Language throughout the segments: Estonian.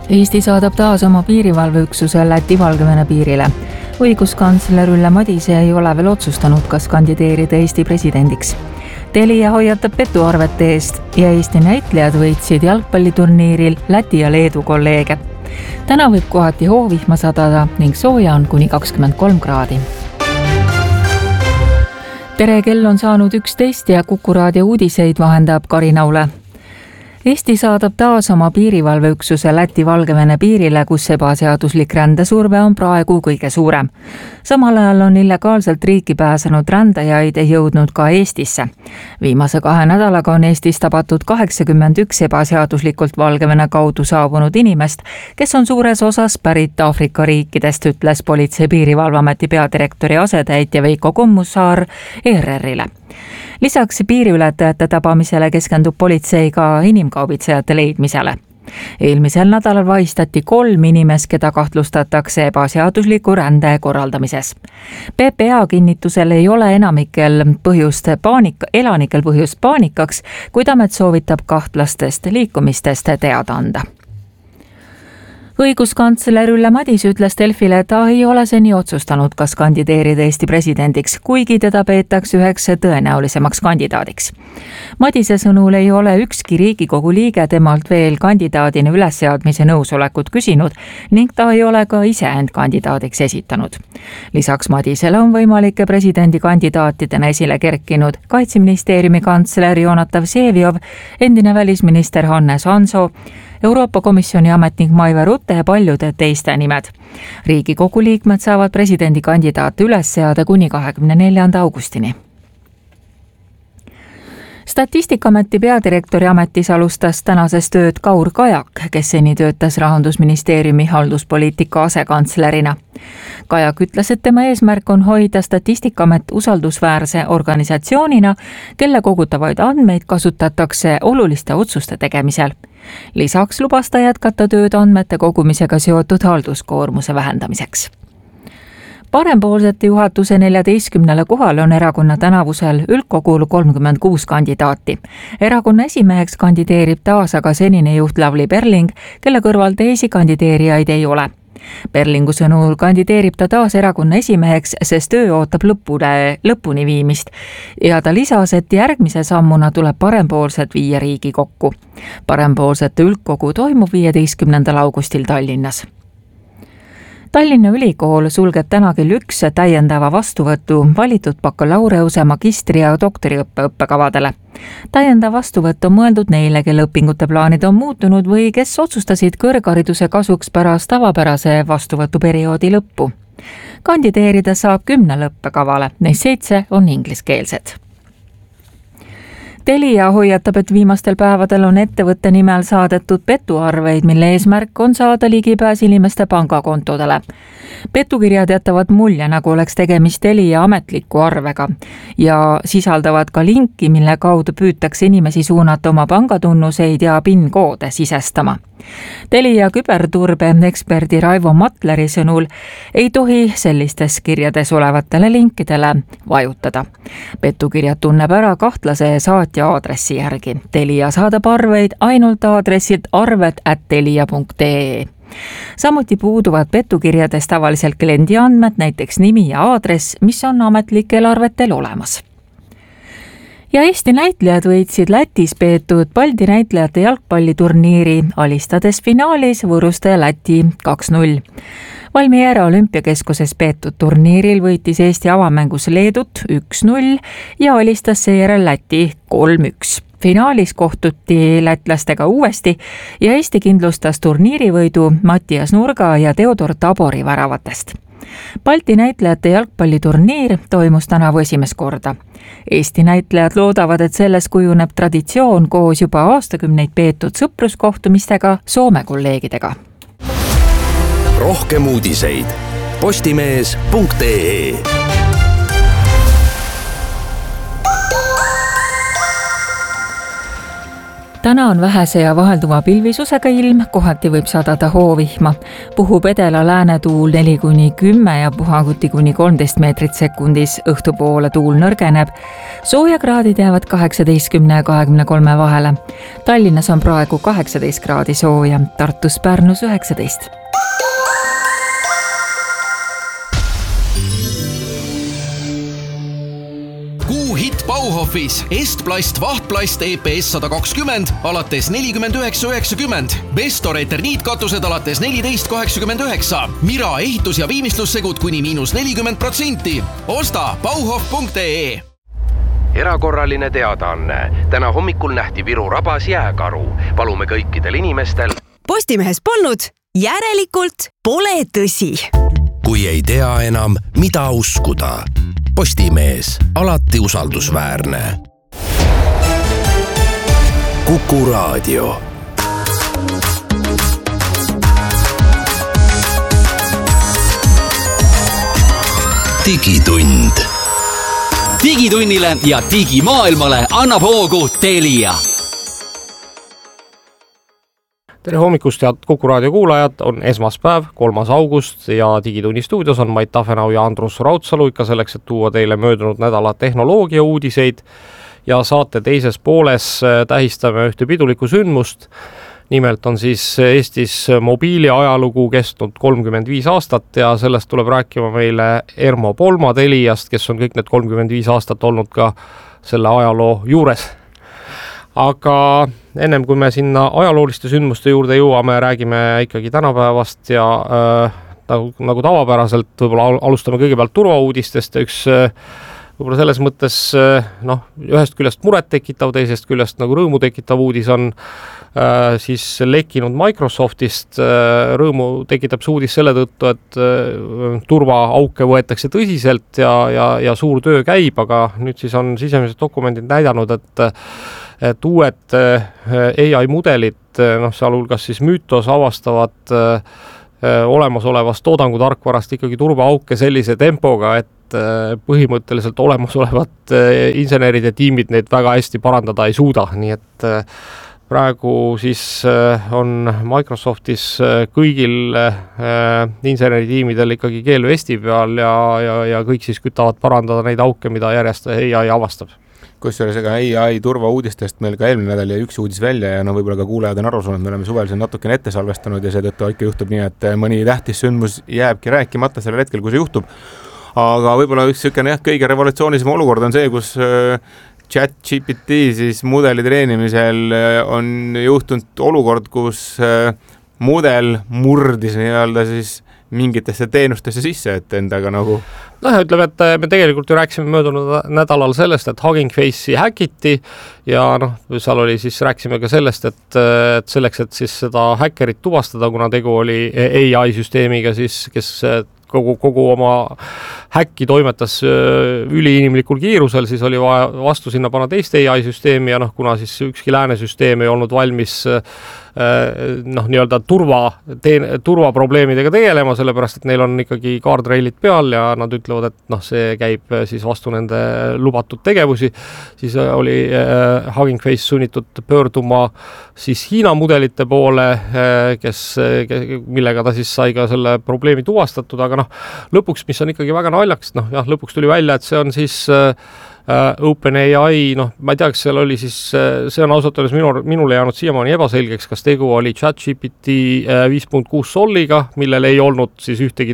Eesti saadab taas oma piirivalveüksuse Läti-Valgevene piirile. Õiguskantsler Ülle Madise ei ole veel otsustanud, kas kandideerida Eesti presidendiks. Telia hoiatab petuarvete eest ja Eesti näitlejad võitsid jalgpalliturniiril Läti ja Leedu kolleege. Täna võib kohati hoovihma sadada ning sooja on kuni 23 kraadi. Tere, kell on saanud 11 ja Kuku raadio uudiseid vahendab Karin Aule. Eesti saadab taas oma piirivalveüksuse Läti-Valgevene piirile, kus ebaseaduslik rändesurve on praegu kõige suurem. Samal ajal on illegaalselt riiki pääsenud rändajaid jõudnud ka Eestisse. Viimase 2 nädalaga on Eestis tabatud 81 ebaseaduslikult Valgevene kaudu saabunud inimest, kes on suures osas pärit Aafrika riikidest, ütles Politsei- ja Piirivalveameti peadirektori asetäitja Veiko Kommusaar ERR-ile. Lisaks piiriületajate tabamisele keskendub politsei ka inimkaubitsejate leidmisele. Eelmisel nädalal vahistati 3 inimest, keda kahtlustatakse ebaseadusliku rände korraldamises. PPA kinnitusel ei ole elanikel põhjust paanikaks, kuid amet soovitab kahtlastest liikumistest teada anda. Õiguskantsler Ülle Madise ütles Delfile, et ta ei ole seni otsustanud, kas kandideerida Eesti presidendiks, kuigi teda peetakse üheks tõenäolisemaks kandidaadiks. Madise sõnul ei ole ükski Riigikogu liige temalt veel kandidaadina ülesseadmise nõusolekut küsinud ning ta ei ole ka ise end kandidaadiks esitanud. Lisaks Madisele on võimalike presidendikandidaatidena esile kerkinud Kaitseministeeriumi kantsler Jonatav Vseviov, endine välisminister Hannes Hanso, Euroopa Komisjoni ametnik Maive Rutte ja paljude teiste nimed. Riigikogu liikmed saavad presidendikandidaate üles seada kuni 24. augustini. Statistikaameti peadirektori ametis alustas tänases tööd Kaur Kajak, kes seni töötas Rahandusministeeriumi halduspoliitika asekantslerina. Kajak ütles, et tema eesmärk on hoida Statistikaamet usaldusväärse organisatsioonina, kelle kogutavaid andmeid kasutatakse oluliste otsuste tegemisel. Lisaks lubas ta jätkata tööd andmete kogumisega seotud halduskoormuse vähendamiseks. Parempoolsete juhatuse 14 kohal on erakonna tänavusel üldkogul 36 kandidaati. Erakonna esimeheks kandideerib taas aga senine juht Lavly Perling, kelle kõrval teisi kandideerijaid ei ole. Perlingu sõnul kandideerib ta taas erakonna esimeheks, sest töö ootab lõpuni viimist ja ta lisas, et järgmise sammuna tuleb parempoolsed viia Riigikokku. Parempoolsete üldkogu toimub 15. augustil Tallinnas. Tallinna Ülikool sulgeb täna kell 1 täiendava vastuvõtu valitud bakalaureuse, magistri- ja doktoriõppe õppekavadele. Täiendav vastuvõtt on mõeldud neile, kelle õpingute plaanid on muutunud või kes otsustasid kõrghariduse kasuks pärast tavapärase vastuvõtuperioodi lõppu. Kandideerida saab 10 õppekavale, neist 7 on ingliskeelsed. Telia hoiatab, et viimastel päevadel on ettevõtte nimel saadetud petuarveid, mille eesmärk on saada ligipääs inimeste pangakontodele. Petukirjad jätavad mulje, nagu oleks tegemist Telia ametliku arvega ja sisaldavad ka linki, mille kaudu püütakse inimesi suunata oma pangatunnuseid ja PIN-koode sisestama. Telia küberturbe eksperdi Raivo Matleri sõnul ei tohi sellistes kirjades olevatele linkidele vajutada. Petukirjad tunneb ära kahtlase saatja aadressi järgi. Telia saadab arveid ainult aadressilt arved@telia.ee. Samuti puuduvad petukirjades tavaliselt kliendi andmed, näiteks nimi ja aadress, mis on ametlikel arvetel olemas. Ja Eesti näitlejad võitsid Lätis peetud Balti näitlejate jalgpalliturniiri, alistades finaalis võõrustaja Läti 2-0. Valmiera olümpiakeskuses peetud turniiril võitis Eesti avamängus Leedut 1-0 ja alistas seejärel Läti 3-1. Finaalis kohtuti lätlastega uuesti ja Eesti kindlustas turniirivõidu Mattias Nurga ja Theodor Tabori väravatest. Balti näitlejate jalgpalliturniir toimus tänavu esimest korda. Eesti näitlejad loodavad, et selles kujuneb traditsioon koos juba aastakümneid peetud sõpruskohtumistega Soome kolleegidega. Rohkem uudiseid postimees.ee. Täna on vähese ja vahelduva pilvisusega ilm, kohati võib sadada hoovihma. Puhub edela läänetuul 4-10 ja puhaguti kuni 13 meetrit sekundis. Õhtupoole tuul nõrgeneb. Soojakraadid jäävad 18 ja 23 vahele. Tallinnas on praegu 18 kraadi sooja, Tartus Pärnus 19. Hit Bauhofis Estplast Vahtplast EPS 120 alates 49,90, Bestor eterniitkatused alates 14,89, Mira ehitus- ja viimistlussegud kuni -40%. Osta bauhof.ee. Erakorraline teadaanne. Täna hommikul nähti Viru rabas jääkaru. Palume kõikidel inimestel. Postimehes polnud, järelikult pole tõsi. Kui ei tea enam, mida uskuda. Postimees, alati usaldusväärne. Kuku Raadio. Digitund. Digitunnile ja digimaailmale annab hoogu Telia. Tere hommikust, head Kuku Raadio kuulajad, on esmaspäev, 3. august ja Digitunni stuudios on Mait Tafenau ja Andrus Raudsalu ikka selleks, et tuua teile möödunud nädala tehnoloogia uudiseid ja saate teises pooles tähistame ühte pidulikku sündmust. Nimelt on siis Eestis mobiili ajalugu kestnud 35 aastat ja sellest tuleb rääkima meile Ermo Polma Teliast, kes on kõik need 35 aastat olnud ka selle ajaloo juures. Aga ennem kui me sinna ajalooliste sündmuste juurde jõuame, räägime ikkagi tänapäevast ja nagu tavapäraselt võib-olla alustame kõigepealt turvauudistest. Üks võib-olla selles mõttes ühest küljest muret tekitav, teisest küljest nagu rõõmu tekitav uudis on siis lekkinud Microsoftist. Rõõmu tekitab see uudis selle tõttu, et turvaauke võetakse tõsiselt ja suur töö käib, aga nüüd siis on sisemised dokumendid näidanud, et uued AI mudelid, sealhulgas siis Mythos avastavad olemasolevast toodangutarkvarast ikkagi turvaauke sellise tempoga, et põhimõtteliselt olemasolevad insenerid ja tiimid neid väga hästi parandada ei suuda, nii et praegu siis on Microsoftis kõigil inseneritiimidel ikkagi keel vesti peal ja kõik siis kütavad parandada neid auke, mida järjest AI avastab. Kusjuures ega AI turvauudistest meil ka eelmine nädal ja üks uudis välja ja võib-olla ka kuulajad on aru saanud, me oleme suvel siin natukene ette salvestanud ja seetõttu ikka juhtub nii, et mõni tähtis sündmus jääbki rääkimata sellel hetkel, kui see juhtub. Aga võib-olla üks kõige revolutsioonilisem olukord on see, kus ChatGPT siis mudeli treenimisel on juhtunud olukord, kus mudel murdis nii-öelda siis mingitesse teenustesse sisse, et endaga nagu... ütleme, et me tegelikult ju rääkisime möödunud nädalal sellest, et Hugging Face'i häkiti ja seal oli siis, rääkisime ka sellest, et selleks, et siis seda häkkerit tuvastada, kuna tegu oli AI süsteemiga, siis kes kogu oma häkki toimetas üliinimlikul kiirusel, siis oli vaja vastu sinna panna teist AI süsteemi ja kuna siis ükski lääne süsteem ei olnud valmis nii-öelda turvaprobleemidega tegelema, sellepärast, et neil on ikkagi guardrailid peal ja nad ütlevad, et see käib siis vastu nende lubatud tegevusi, siis oli Hugging Face sunnitud pöörduma siis Hiina mudelite poole, millega ta siis sai ka selle probleemi tuvastatud, aga lõpuks, mis on ikkagi väga naljakas, lõpuks tuli välja, et see on siis OpenAI, ma ei tea, kas seal oli siis, see on ausalt öeldes minule jäänud siiamaani ebaselgeks, kas tegu oli ChatGPT 5.6 Soliga, millel ei olnud siis ühtegi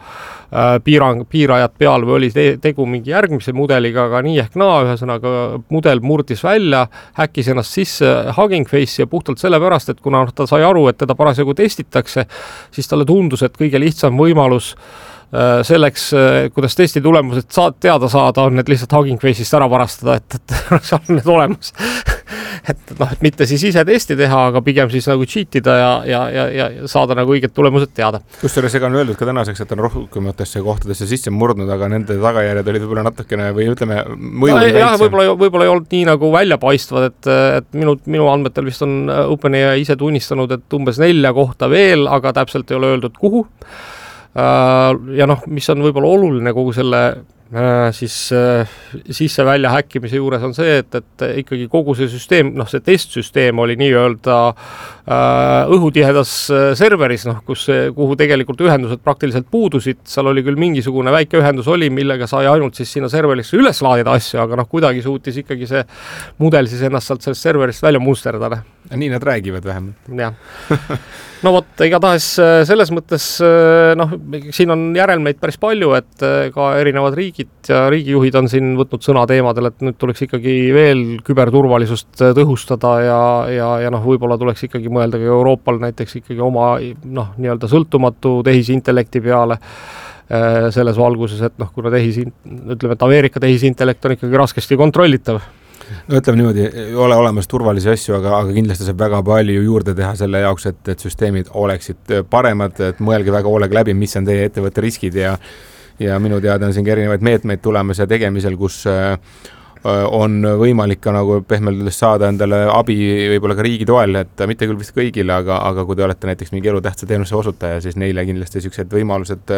piirajat peal või oli tegu mingi järgmise mudeliga, aga nii ehk naa, ühesõnaga mudel murdis välja, häkkis ennast sisse Hugging Face'i ja puhtalt sellepärast, et kuna ta sai aru, et teda parasjagu testitakse, siis talle tundus, et kõige lihtsam võimalus selleks, kuidas testi tulemused teada saada, on need lihtsalt Hugging Face'ist ära varastada, et seal on need olemas. et mitte siis ise testi teha, aga pigem siis nagu cheatida ja saada nagu õiged tulemused teada. Kusjuures ega on öeldud ka tänaseks, et on rohkematesse kohtadesse sisse murdnud, aga nende tagajärjed olid võib-olla natukene või ütleme võib-olla ei olnud nii nagu väljapaistvad, et minu andmetel vist on OpenAI ise tunnistanud, et umbes 4 kohta veel, aga täpselt ei ole öeldud kuhu. Ja mis on võib-olla oluline kogu selle siis sisse-välja häkkimise juures on see, et ikkagi kogu see süsteem, see testsüsteem oli nii-öelda õhutihedas serveris, kuhu tegelikult ühendused praktiliselt puudusid, seal oli küll mingisugune väike ühendus oli, millega sai ainult siis sinna serverisse üles laadida asju, aga kuidagi suutis ikkagi see mudel siis ennast sealt sellest serverist välja musterdada. Nii nad räägivad vähemalt. Jah. No vot, igatahes selles mõttes, siin on järelmeid päris palju, et ka erinevad riigid ja riigijuhid on siin võtnud sõna teemadel, et nüüd tuleks ikkagi veel küberturvalisust tõhustada ja võib-olla tuleks ikkagi mõelda ka Euroopal näiteks ikkagi oma nii-öelda sõltumatu tehisintellekti peale selles valguses, et kuna ütleme, et Ameerika tehisintellekt on ikkagi raskesti kontrollitav. No ütleme niimoodi, ei ole olemas turvalisi asju, aga kindlasti saab väga palju juurde teha selle jaoks, et süsteemid oleksid paremad, et mõelge väga hoolega läbi, mis on teie ettevõtte riskid ja minu teada on siin erinevaid meetmeid tulemas ja tegemisel, kus on võimalik ka nagu pehmelt saada endale abi võib-olla ka riigi toel, et mitte küll vist kõigile, aga kui te olete näiteks mingi elutähtsa teenuse osutaja, siis neile kindlasti sellised võimalused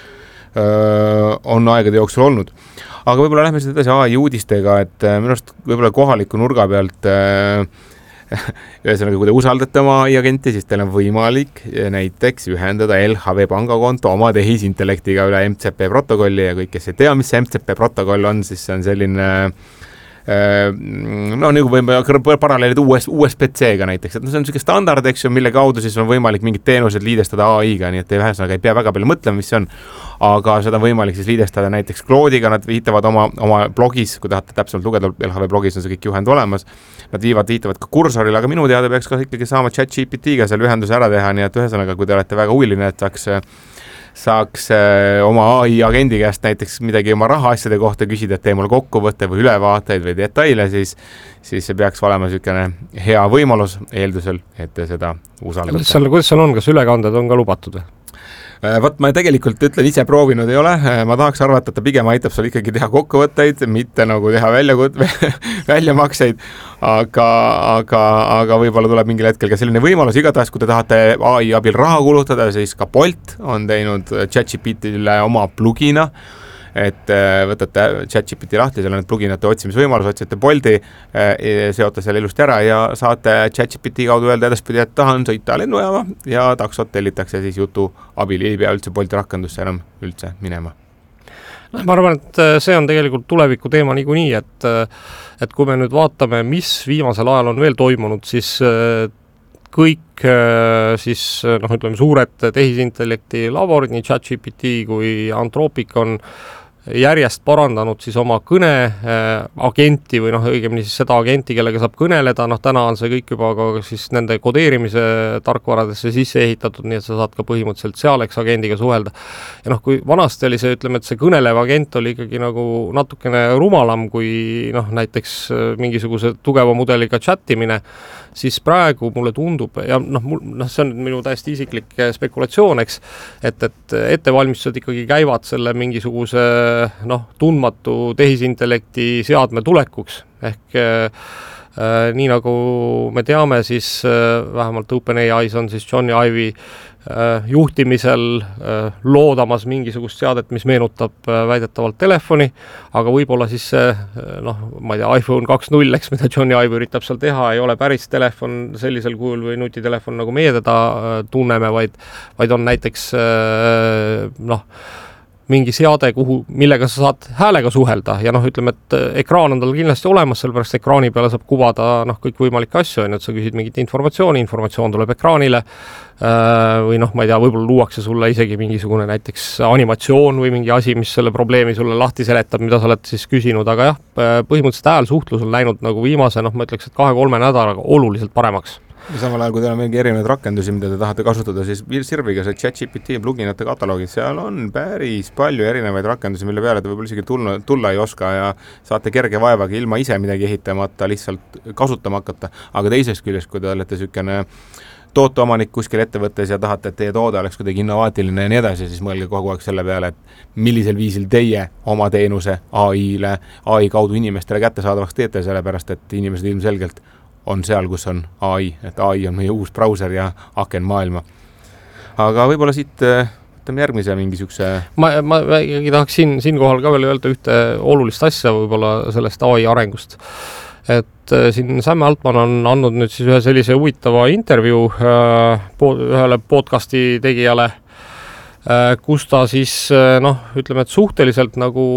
on aegade jooksul olnud. Aga võib-olla lähme siis edasi AI uudistega, et minu arust võib-olla kohaliku nurga pealt ühesõnaga, kui te usaldate oma AI-agenti, siis teil on võimalik näiteks ühendada LHV pangakonto oma tehisintellektiga üle MCP protokolli ja kõik, kes ei tea, mis see MCP protokoll on, siis see on selline nagu võime paralleelida USB-C-ga näiteks, et see on selline standard, eks ju, mille kaudu siis on võimalik mingid teenused liidestada AI-ga, nii et ei pea väga palju mõtlema, mis see on, aga seda on võimalik siis liidestada näiteks Claude'iga, nad viitavad oma blogis, kui tahate täpselt lugeda, LHV blogis on see kõik juhend olemas, nad viitavad ka kursorile, aga minu teada peaks ka ikkagi saama ChatGPT-ga seal ühenduse ära teha, nii et ühesõnaga, kui te olete väga huviline, et saaks oma AI-agendi käest näiteks midagi oma rahaasjade kohta küsida, et tee mul kokkuvõtte või ülevaateid või detaile, siis see peaks olema selline hea võimalus eeldusel, et te seda usaldate. Kuidas seal on, kas ülekanded on ka lubatud? Vot ma tegelikult ütlen, ise proovinud ei ole, ma tahaks arvata, et ta pigem aitab sul ikkagi teha kokkuvõtteid, mitte nagu teha väljamakseid, aga võib-olla tuleb mingil hetkel ka selline võimalus, igatahes kui te tahate AI abil raha kulutada, siis ka Bolt on teinud ChatGPT-le oma plugina, et võtate ChatGPT lahti, seal on need pluginate otsimisvõimalus, otsite Bolti, seote selle ilusti ära ja saate ChatGPT kaudu öelda edaspidi, et tahan sõita lennujaama ja taksot tellitakse siis jutu abil, ei pea üldse Bolti rakendusse enam üldse minema. Ma arvan, et see on tegelikult tuleviku teema niikuinii, et kui me nüüd vaatame, mis viimasel ajal on veel toimunud, siis kõik siis, ütleme, suured tehisintellekti laborid, nii ChatGPT kui Anthropic on järjest parandanud siis oma kõneagenti või õigemini siis seda agenti, kellega saab kõneleda, täna on see kõik juba ka siis nende kodeerimise tarkvaradesse sisse ehitatud, nii et sa saad ka põhimõtteliselt seal agendiga suhelda. Ja kui vanasti oli see, ütleme, et see kõnelev agent oli ikkagi nagu natukene rumalam kui näiteks mingisuguse tugeva mudeliga chattimine, siis praegu mulle tundub, ja see on minu täiesti isiklik spekulatsioon, eks, et ettevalmistused ikkagi käivad selle mingisuguse tundmatu tehisintellekti seadme tulekuks. Ehk nii nagu me teame, siis vähemalt OpenAI's on siis Johnny Ive juhtimisel loodamas mingisugust seadet, mis meenutab väidetavalt telefoni, aga võib-olla siis ma ei tea, iPhone 2.0, eks, mida Johnny Ive üritab seal teha, ei ole päris telefon sellisel kujul või nutitelefon, nagu meie teda tunneme, vaid on näiteks mingi seade, millega sa saad häälega suhelda ja ütleme, et ekraan on tal kindlasti olemas, sellepärast ekraani peale saab kuvada kõik võimalikke asju, et sa küsid mingit informatsioon tuleb ekraanile või ma ei tea, võib-olla luuakse sulle isegi mingisugune näiteks animatsioon või mingi asi, mis selle probleemi sulle lahti seletab, mida sa oled siis küsinud, aga jah, põhimõtteliselt häälsuhtlus on läinud nagu viimase, ma ütleks, et 2-3 nädalaga oluliselt paremaks. Ja samal ajal, kui teil on mingi erinevaid rakendusi, mida te tahate kasutada, siis sirviga see ChatGPT pluginate kataloogid, seal on päris palju erinevaid rakendusi, mille peale te võib-olla isegi tulla ei oska ja saate kerge vaevaga ilma ise midagi ehitamata lihtsalt kasutama hakata. Aga teisest küljest, kui te olete selline tooteomanik kuskil ettevõttes ja tahate, et teie toode oleks kuidagi innovaatiline ja nii edasi, siis mõelge kogu aeg selle peale, et millisel viisil teie oma teenuse AI kaudu inimestele kättesaadavaks teete, sellepärast et inimesed ilmselgelt on seal, kus on AI, et AI on meie uus brauser ja aken maailma. Aga võib-olla siit võtame järgmise mingisuguse... Ma ikkagi tahaks siinkohal ka veel öelda ühte olulist asja võib-olla sellest AI arengust. Et siin Sam Altman on andnud nüüd siis ühe sellise huvitava intervjuu ühele podcasti tegijale, kus ta siis, ütleme, et suhteliselt nagu,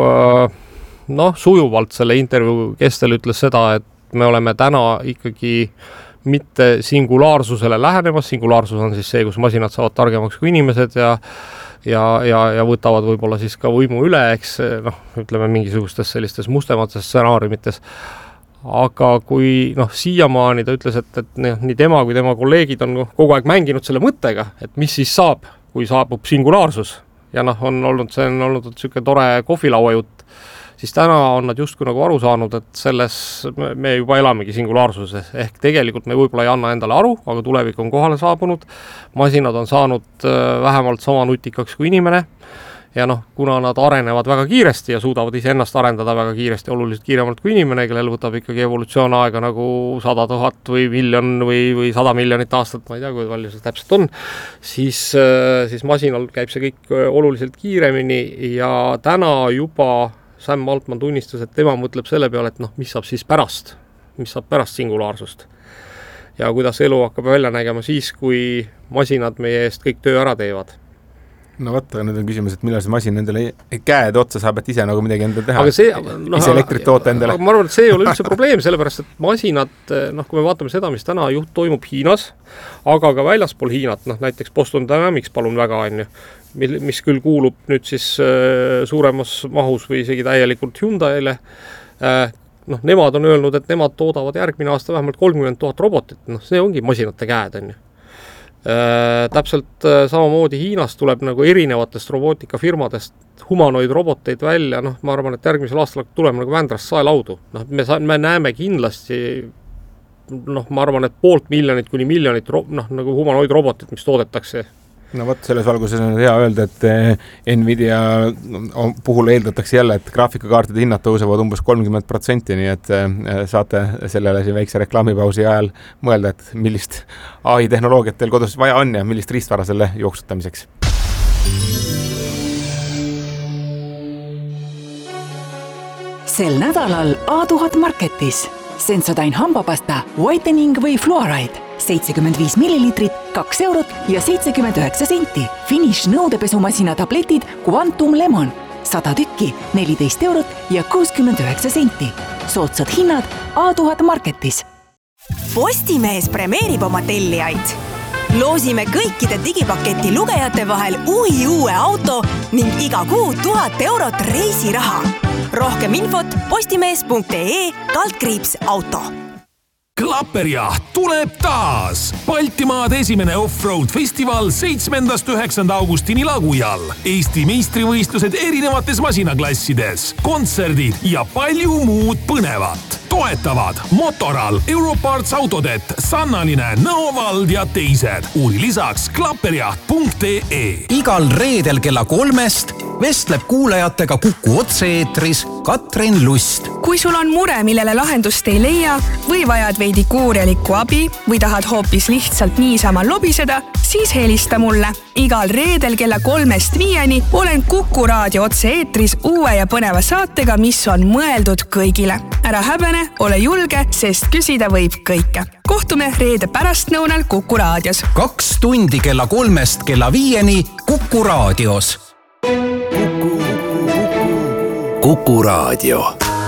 sujuvalt selle intervjuu kestel ütles seda, et me oleme täna ikkagi mitte singulaarsusele lähenemas, singulaarsus on siis see, kus masinad saavad targemaks kui inimesed ja võtavad võib-olla siis ka võimu üle, eks, ütleme mingisugustes sellistes mustemates stsenaariumites. Aga kui siiamaani ta ütles, et nii tema kui tema kolleegid on kogu aeg mänginud selle mõttega, et mis siis saab, kui saabub singulaarsus ja see on olnud selline tore kohvilaua jutt, siis täna on nad justkui nagu aru saanud, et selles me juba elamegi singulaarsuses. Ehk tegelikult me võib-olla ei anna endale aru, aga tulevik on kohale saabunud. Masinad on saanud vähemalt sama nutikaks kui inimene. Ja kuna nad arenevad väga kiiresti ja suudavad iseennast arendada väga kiiresti, oluliselt kiiremalt kui inimene, kellel võtab ikkagi evolutsioon aega nagu 100 000 või miljon või 100 miljonit aastat, ma ei tea, kui palju see täpselt on, siis masinal käib see kõik oluliselt kiiremini ja täna juba Sam Altman tunnistas, et tema mõtleb selle peale, et mis saab siis pärast singulaarsust. Ja kuidas elu hakkab välja nägema siis, kui masinad meie eest kõik töö ära teevad. No vaata, nüüd on küsimus, et millal see masin endale käed otsa saab, et ise nagu midagi endale teha. Aga see, ise elektrit toota endale. Ma arvan, et see ei ole üldse probleem, sellepärast, et masinad, kui me vaatame seda, mis täna toimub Hiinas, aga ka väljaspool Hiinat, näiteks Boston Dynamics palun väga on ju, mis küll kuulub nüüd siis suuremas mahus või isegi täielikult Hyundai'le. Nemad on öelnud, et nemad toodavad järgmine aasta vähemalt 30 000 robotit. See ongi masinate käed, on ju. Täpselt samamoodi Hiinas tuleb nagu erinevatest robootikafirmadest humanoid roboteid välja. Ma arvan, et järgmisel aastal tuleme nagu Vändrast saelaudu. Me näeme kindlasti, ma arvan, et 500,000 kuni miljonit nagu humanoid robotit, mis toodetakse. No võt, selles valguses on hea öelda, et Nvidia puhul eeldatakse jälle, et graafikakaartide hinnad tõusevad umbes 30%, nii et saate sellele siin väikse reklaamipausi ajal mõelda, et millist AI-tehnoloogiat teil kodus vaja on ja millist riistvara selle jooksutamiseks. Sel nädalal A1000 Marketis Sensodyne hambapasta Whitening või Fluoride 75 millilitrit, 2 eurot ja 79 senti. Finish nõudepesumasina tabletid Quantum Lemon 100 tükki, 14 eurot ja 69 senti. Soodsad hinnad A1000 Marketis. Postimees premeerib oma tellijaid. Loosime kõikide digipaketi lugejate vahel uue auto ning iga kuu 1000 eurot reisiraha. Rohkem infot postimees.ee/auto. Klapperjaht tuleb taas! Baltimaade esimene off-road festival 7.–9. augustini Lagujal. Eesti meistrivõistlused erinevates masinaklassides, kontserdid ja palju muud põnevat. Toetavad Motoral, Europarts Autodet, Sannaline, Nõovald ja teised. Uuri lisaks klapperjaht.ee. Igal reedel kella 3 vestleb kuulajatega Kuku otse-eetris Katrin Lust. Kui sul on mure, millele lahendust ei leia või vajad veidi kuurjalikku abi või tahad hoopis lihtsalt niisama lobiseda, siis helista mulle. Igal reedel kella 3-5 olen Kuku raadio otse-eetris uue ja põneva saatega, mis on mõeldud kõigile. Ära häbene, ole julge, sest küsida võib kõike. Kohtume reede pärastnõunal Kuku raadios. 2 tundi kella 3 kella 5 Kuku raadios. Kuku raadio.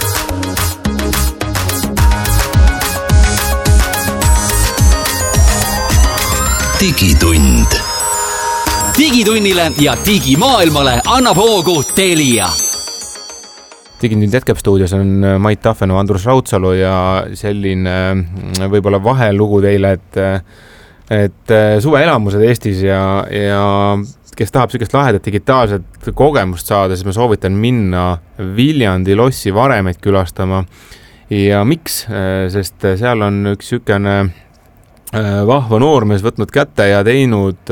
Digitund. Digitunnile ja digimaailmale annab hoogu Telia. Digitund jätkab stuudios on Mait Tafenov, Andrus Raudsalu ja selline võib-olla vahelugu teile, et suveelamused Eestis ja kes tahab sellist lahedat digitaalset kogemust saada, siis ma soovitan minna Viljandi lossi Varemeid külastama. Ja miks? Sest seal on üks sükene vahva noormees võtnud kätte ja teinud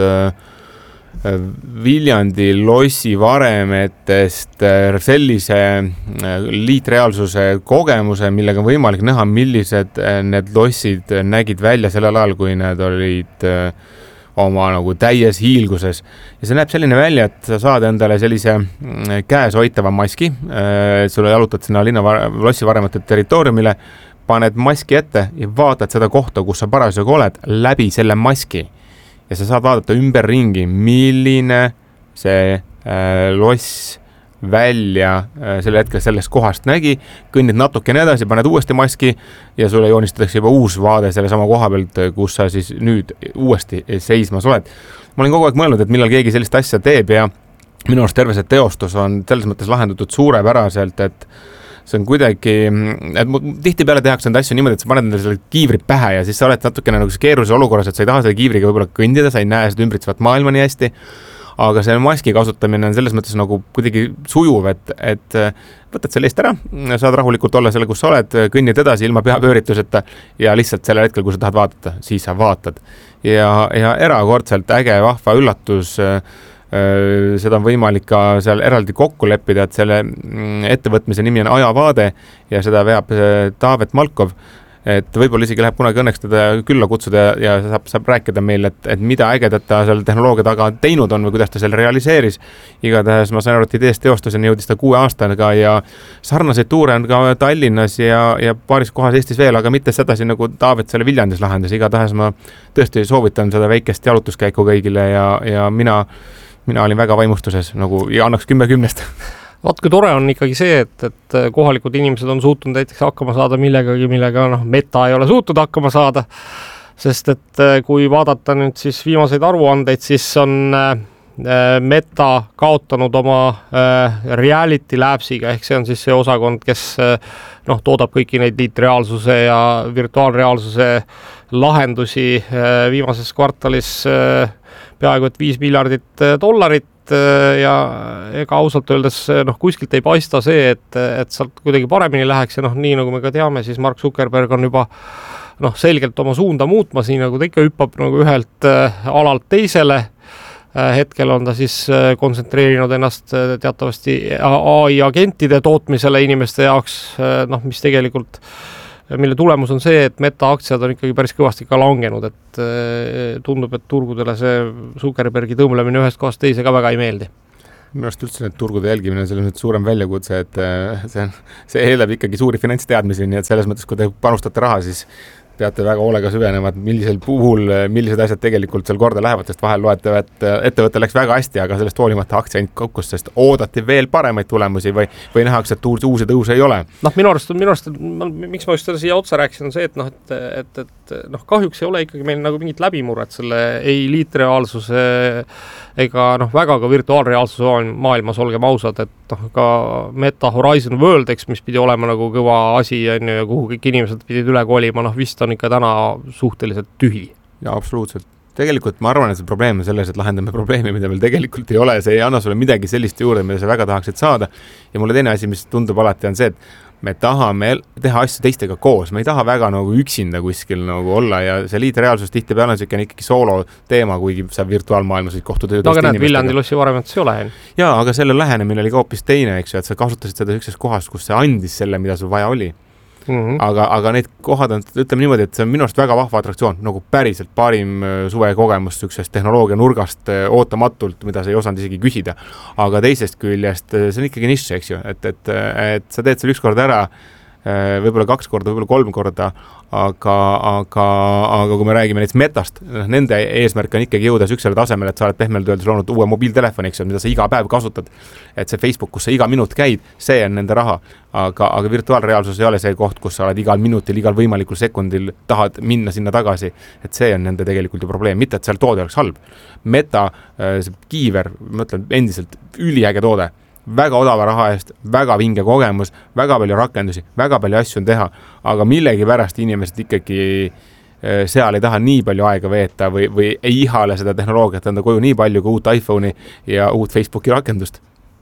Viljandi lossi Varemetest sellise liitreaalsuse kogemuse, millega on võimalik näha, millised need lossid nägid välja sellel ajal, kui need olid oma nagu täies hiilguses ja see näeb selline välja, et sa saad endale sellise käes hoitava maski, sulle jalutad sinna lossi varemate territooriumile, paned maski ette ja vaatad seda kohta, kus sa parasjagu oled läbi selle maski ja sa saad vaadata ümberringi, milline see loss välja selle hetkel sellest kohast nägi, kõnnid natukene edasi, paned uuesti maski ja sulle joonistatakse juba uus vaade selle sama koha pealt, kus sa siis nüüd uuesti seismas oled. Ma olen kogu aeg mõelnud, et millal keegi sellist asja teeb ja minu arust terve see teostus on selles mõttes lahendatud suurepäraselt, et see on kuidagi, et tihtipeale tehakse neid asju niimoodi, et sa paned endale selle kiivri pähe ja siis sa oled natukene nagu keerulises olukorras, et sa ei taha selle kiivriga võib-olla kõndida, sa ei näe seda ümbritsevat maailma nii hästi, aga see maski kasutamine on selles mõttes nagu kuidagi sujuv, et võtad selle eest ära, saad rahulikult olla selle, kus sa oled, kõnnid edasi ilma peapöörituseta ja lihtsalt sellel hetkel, kui sa tahad vaadata, siis sa vaatad. Ja erakordselt äge, vahva üllatus, seda on võimalik ka seal eraldi kokku leppida, et selle ettevõtmise nimi on Ajavaade ja seda veab Taavet Malkov, et võib-olla isegi läheb kunagi õnneks teda külla kutsuda ja saab rääkida meil, et mida ägedat ta seal tehnoloogia taga teinud on või kuidas ta selle realiseeris. Igatahes ma sain aru, et ideest teostuseni jõudis ta 6 aastaga ja sarnaseid tuure on ka Tallinnas ja paaris kohas Eestis veel, aga mitte sedasi nagu Taavet selle Viljandis lahendas. Igatahes ma tõesti soovitan seda väikest jalutuskäiku kõigile ja mina olin väga vaimustuses nagu ja annaks 10/10. Vaat kui tore on ikkagi see, et kohalikud inimesed on suutnud näiteks hakkama saada millega Meta ei ole suutnud hakkama saada, sest et kui vaadata nüüd siis viimaseid aruandeid, siis on Meta kaotanud oma Reality Labsiga, ehk see on siis see osakond, kes toodab kõiki neid liitreaalsuse ja virtuaalreaalsuse lahendusi viimases kvartalis peaaegu et $5 miljardit ja ega ausalt öeldes kuskilt ei paista see, et sealt kuidagi paremini läheks ja nii nagu me ka teame, siis Mark Zuckerberg on juba selgelt oma suunda muutmas, nii nagu ta ikka hüppab nagu ühelt alalt teisele. Hetkel on ta siis kontsentreerinud ennast teatavasti AI agentide tootmisele inimeste jaoks, mis tegelikult mille tulemus on see, et Meta aktsiad on ikkagi päris kõvasti ka langenud, et tundub, et turgudele see Zuckerbergi tõmblemine ühest kohast teise ka väga ei meeldi. Minu arust üldse need turgude jälgimine on selles mõttes suurem väljakutse, et see eeldab ikkagi suuri finantsteadmisi, nii et selles mõttes, kui te panustate raha, siis peate väga hoolega süvenevad, millisel puhul, millised asjad tegelikult seal korda lähevad, sest vahel loete, et ettevõte läks väga hästi, aga sellest hoolimata aktsia ainult kokkus, sest oodati veel paremaid tulemusi või nähakse, et uusi tõuse ei ole. Minu arust, miks ma just seda siia otsa rääkisin, on see, et kahjuks ei ole ikkagi meil nagu mingit läbimurret selle ei liitreaalsuse ega väga ka virtuaalreaalsuse maailmas, olgem ausad, et ka Meta Horizon World, mis pidi olema nagu kõva asi ja kuhu kõik inimesed pidid üle kolima, vist on ikka täna suhteliselt tühi. Ja absoluutselt. Tegelikult ma arvan, et see probleem on selles, et lahendame probleemi, mida meil tegelikult ei ole, see ei anna sulle midagi sellist juurde, mida sa väga tahaksid saada. Ja mulle teine asi, mis tundub alati on see, et me tahame teha asju teistega koos, me ei taha väga nagu üksinda kuskil nagu olla ja see liitreaalsus tihtipeale on selline ikkagi soolo teema, kuigi sa virtuaalmaailmas võid kohtuda aga näed, Viljandi lossi varemetes ei ole. Jaa, aga selle lähenemine oli ka hoopis teine, eks ju, et sa kasutasid seda ükses kohas, kus see andis selle, mida sul vaja oli. Aga need kohad on, ütleme niimoodi, et see on minu arust väga vahva atraktsioon, nagu päriselt parim suve kogemus sellisest tehnoloogia nurgast ootamatult, mida sa ei osanud isegi küsida. Aga teisest küljest see on ikkagi nišš, eks ju, et sa teed seal üks kord ära, võib-olla 2 korda, võib-olla 3 korda, aga kui me räägime näiteks Metast, nende eesmärk on ikkagi jõuda üksele tasemele, et sa oled pehmelt öeldes loonud uue mobiiltelefoni, eks, mida sa iga päev kasutad, et see Facebook, kus sa iga minut käid, see on nende raha, aga virtuaalreaalsus ei ole see koht, kus sa oled igal minutil, igal võimalikul sekundil tahad minna sinna tagasi, et see on nende tegelikult ju probleem, mitte et seal toode oleks halb. Meta, see kiiver, ma ütlen endiselt üliäge toode, väga odava raha eest, väga vinge kogemus, väga palju rakendusi, väga palju asju on teha, aga millegi pärast inimesed ikkagi seal ei taha nii palju aega veeta või ei ihale seda tehnoloogiat enda koju nii palju kui uut iPhone'i ja uut Facebooki rakendust.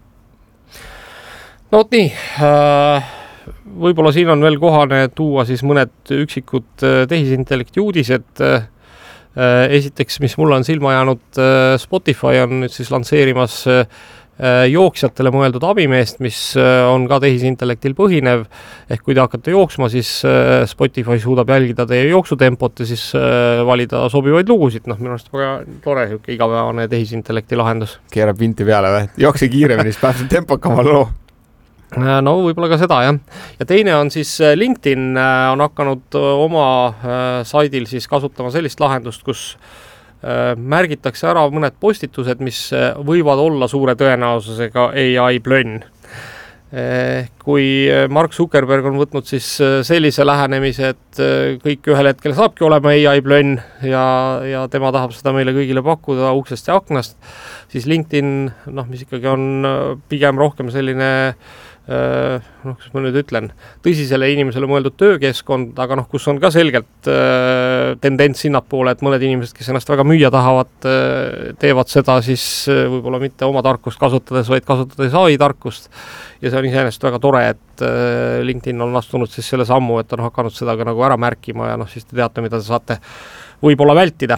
No vot nii, võib-olla siin on veel kohane tuua siis mõned üksikud tehisintellekti uudised. Esiteks, mis mulle on silma jäänud, Spotify on nüüd siis lansseerimas jooksjatele mõeldud abimeest, mis on ka tehisintellektil põhinev, ehk kui te hakkate jooksma, siis Spotify suudab jälgida teie jooksutempot ja siis valida sobivaid lugusid, minu arust väga tore igapäevane tehisintellekti lahendus. Keerab vinti peale või? Jookse kiiremini, siis päev tempokama loo. No võib-olla ka seda, jah. Ja teine on siis LinkedIn on hakanud oma saidil siis kasutama sellist lahendust, kus märgitakse ära mõned postitused, mis võivad olla suure tõenäosusega AI plönn. Kui Mark Zuckerberg on võtnud siis sellise lähenemise, et kõik ühel hetkel saabki olema AI plönn ja tema tahab seda meile kõigile pakkuda uksest ja aknast, siis LinkedIn, mis ikkagi on pigem rohkem selline kus ma nüüd ütlen, tõsisele inimesele mõeldud töökeskkond, aga kus on ka selgelt tendents sinnapoole, et mõned inimesed, kes ennast väga müüa tahavad, teevad seda siis võib-olla mitte oma tarkust kasutades, vaid kasutades AI tarkust. Ja see on iseenesest väga tore, et LinkedIn on astunud siis selle sammu, et on hakanud seda ka nagu ära märkima ja siis te teate, mida te saate võib-olla vältida.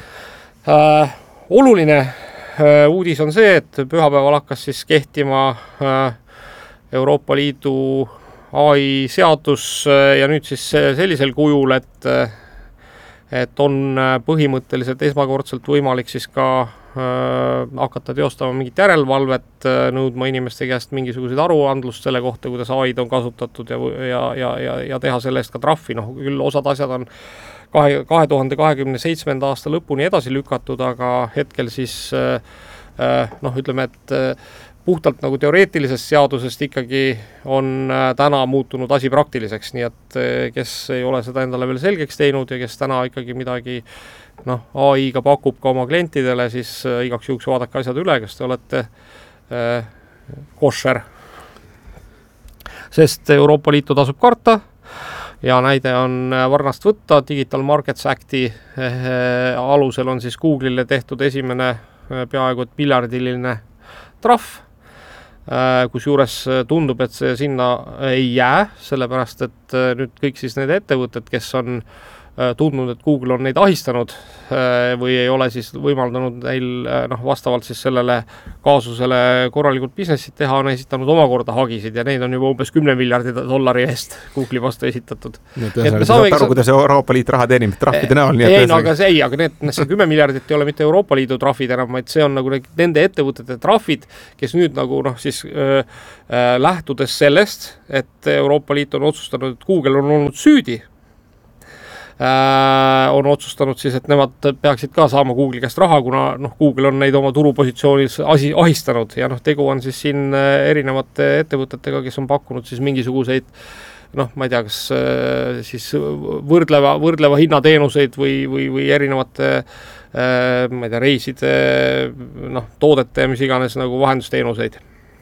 Oluline uudis on see, et pühapäeval hakkas siis kehtima Euroopa Liidu AI seadus ja nüüd siis sellisel kujul, et on põhimõtteliselt esmakordselt võimalik siis ka hakata teostama mingit järelevalvet, nõudma inimeste käest mingisuguseid aruandlust selle kohta, kuidas AI-d on kasutatud ja teha selle eest ka trahvi. Küll osad asjad on 2027. aasta lõpuni edasi lükatud, aga hetkel siis ütleme, et puhtalt nagu teoreetilisest seadusest ikkagi on täna muutunud asi praktiliseks, nii et kes ei ole seda endale veel selgeks teinud ja kes täna ikkagi midagi AI-ga pakub ka oma klientidele, siis igaks juhuks vaadake asjad üle, kas te olete košer. Sest Euroopa Liitu tasub karta ja näide on varnast võtta. Digital Markets Acti alusel on siis Google'ile tehtud esimene peaaegu et miljardiline trahv, kusjuures tundub, et see sinna ei jää, sellepärast et nüüd kõik siis need ettevõtted, kes on tundnud, et Google on neid ahistanud või ei ole siis võimaldanud neil vastavalt siis sellele kaasusele korralikult businessit teha, on esitanud omakorda hagisid ja neid on juba umbes 10 miljardi dollari eest Google'i vastu esitatud. Aru, kuidas Euroopa Liit raha teenib trahvide näol. Aga see 10 miljardit ei ole mitte Euroopa Liidu trahvid enam, vaid see on nagu nende ettevõtete trahvid, kes nüüd nagu lähtudes sellest, et Euroopa Liit on otsustanud, et Google on olnud süüdi, on otsustanud siis, et nemad peaksid ka saama Google'i käest raha, kuna Google on neid oma turupositsioonis ahistanud ja tegu on siis siin erinevate ettevõtetega, kes on pakkunud siis mingisuguseid ma ei tea, kas siis võrdleva hinnateenuseid või erinevate ma ei tea, reiside, toodete ja mis iganes nagu vahendusteenuseid.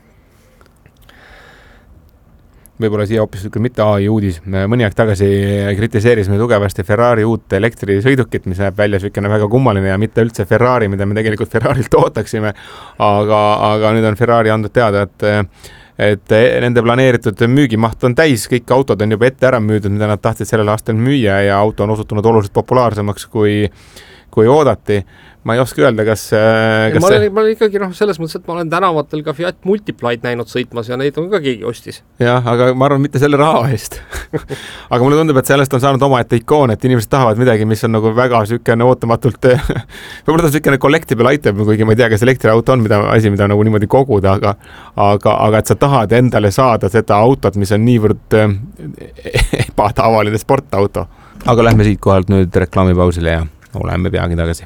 Võib-olla siia hoopis mitte AI uudis. Mõni aeg tagasi kritiseerisime tugevasti Ferrari uut elektrisõidukit, mis näeb välja selline väga kummaline ja mitte üldse Ferrari, mida me tegelikult Ferrarilt ootaksime. Aga nüüd on Ferrari andnud teada, et nende planeeritud müügimaht on täis, kõik autod on juba ette ära müüdud, mida nad tahtsid sellel aastal müüa ja auto on osutunud oluliselt populaarsemaks kui oodati. Ma ei oska öelda, kas ma olen ikkagi selles mõttes, et ma olen tänavatel ka Fiat Multiplied näinud sõitmas ja neid on ka keegi ostis. Jah, aga ma arvan, mitte selle raha eest. Aga mulle tundub, et sellest on saanud omaette ikoon, et inimesed tahavad midagi, mis on nagu väga sükene ootamatult, võib-olla ta sükene collectible item, kuigi ma ei tea, kas elektriauto on asi, mida nagu niimoodi koguda, aga et sa tahad endale saada seda autot, mis on niivõrd ebatavaline sportauto. Aga lähme siit kohalt nüüd reklaamipausile ja oleme peagi tagasi.